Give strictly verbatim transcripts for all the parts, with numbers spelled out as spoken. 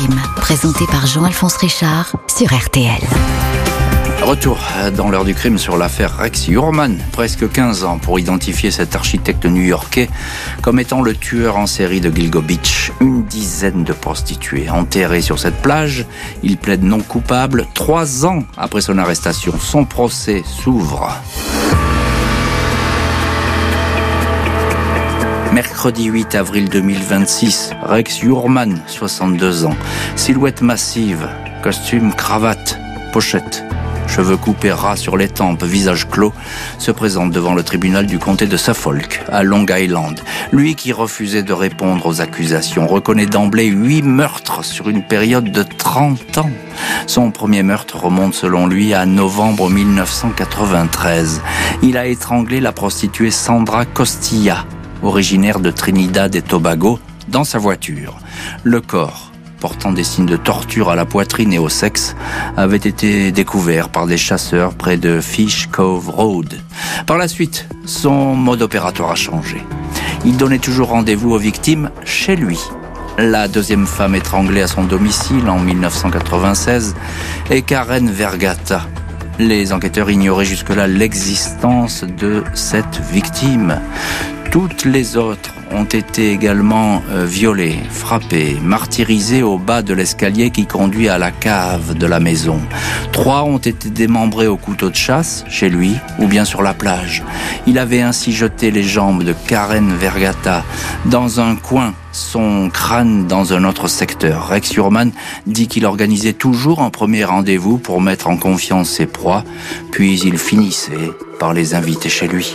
crime, présenté par Jean-Alphonse Richard sur R T L. Retour dans l'heure du crime sur l'affaire Rex Heuermann. Presque quinze ans pour identifier cet architecte new-yorkais comme étant le tueur en série de Gilgo Beach. Une dizaine de prostituées enterrées sur cette plage. Il plaide non coupable. Trois ans après son arrestation, son procès s'ouvre. Mercredi huit avril deux mille vingt-six, Rex Heuermann, soixante-deux ans. Silhouette massive, costume, cravate, pochette. Cheveux coupés ras sur les tempes, visage clos, se présente devant le tribunal du comté de Suffolk, à Long Island. Lui qui refusait de répondre aux accusations reconnaît d'emblée huit meurtres sur une période de trente ans. Son premier meurtre remonte selon lui à novembre mille neuf cent quatre-vingt-treize. Il a étranglé la prostituée Sandra Costilla, originaire de Trinidad et Tobago, dans sa voiture. Le corps, portant des signes de torture à la poitrine et au sexe, avait été découvert par des chasseurs près de Fish Cove Road. Par la suite, son mode opératoire a changé. Il donnait toujours rendez-vous aux victimes chez lui. La deuxième femme étranglée à son domicile en mille neuf cent quatre-vingt-seize est Karen Vergata. Les enquêteurs ignoraient jusque-là l'existence de cette victime. Toutes les autres ont été également euh, violées, frappées, martyrisées au bas de l'escalier qui conduit à la cave de la maison. Trois ont été démembrées au couteau de chasse, chez lui, ou bien sur la plage. Il avait ainsi jeté les jambes de Karen Vergata dans un coin, son crâne dans un autre secteur. Rex Heuermann dit qu'il organisait toujours un premier rendez-vous pour mettre en confiance ses proies, puis il finissait par les inviter chez lui.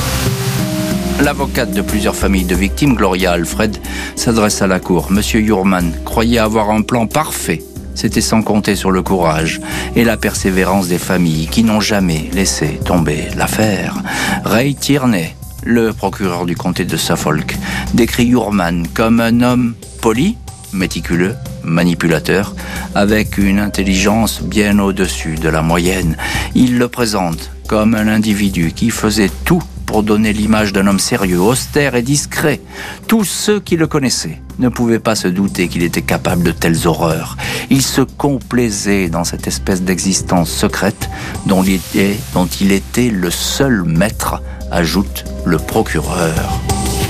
L'avocate de plusieurs familles de victimes, Gloria Alfred, s'adresse à la cour. Monsieur Heuermann croyait avoir un plan parfait. C'était sans compter sur le courage et la persévérance des familles qui n'ont jamais laissé tomber l'affaire. Ray Tierney, le procureur du comté de Suffolk, décrit Heuermann comme un homme poli, méticuleux, manipulateur, avec une intelligence bien au-dessus de la moyenne. Il le présente comme un individu qui faisait tout pour donner l'image d'un homme sérieux, austère et discret. Tous ceux qui le connaissaient ne pouvaient pas se douter qu'il était capable de telles horreurs. Il se complaisait dans cette espèce d'existence secrète dont il était, dont il était le seul maître, ajoute le procureur.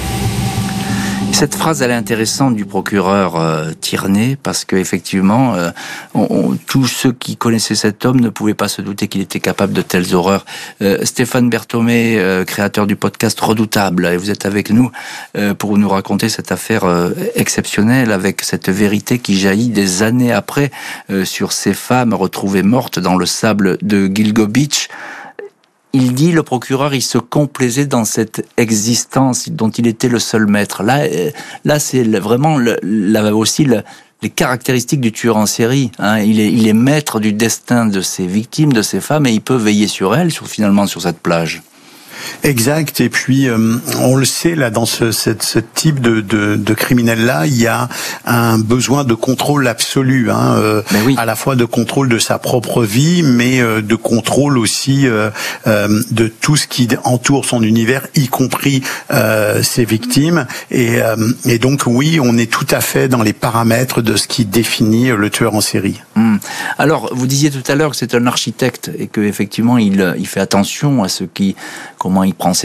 Cette phrase, elle est intéressante du procureur euh, Tierney parce que effectivement, euh, on, on, tous ceux qui connaissaient cet homme ne pouvaient pas se douter qu'il était capable de telles horreurs. Euh, Stéphane Berthomé, euh, créateur du podcast Redoutable, et vous êtes avec nous euh, pour nous raconter cette affaire euh, exceptionnelle avec cette vérité qui jaillit des années après euh, sur ces femmes retrouvées mortes dans le sable de Gilgo Beach. Il dit, le procureur, il se complaisait dans cette existence dont il était le seul maître. Là, là, c'est vraiment le, là aussi le, les caractéristiques du tueur en série. Hein. Il est, il est maître du destin de ses victimes, de ses femmes, et il peut veiller sur elles, sur, finalement, sur cette plage. Exact. Et puis euh, on le sait là dans ce, ce, ce type de, de, de criminel là, il y a un besoin de contrôle absolu, hein, euh, oui. à la fois de contrôle de sa propre vie, mais euh, de contrôle aussi euh, euh, de tout ce qui entoure son univers, y compris euh, ses victimes. Et, euh, et donc oui, on est tout à fait dans les paramètres de ce qui définit le tueur en série. Hum. Alors vous disiez tout à l'heure que c'est un architecte et que effectivement il, il fait attention à ce qui comment il prend ses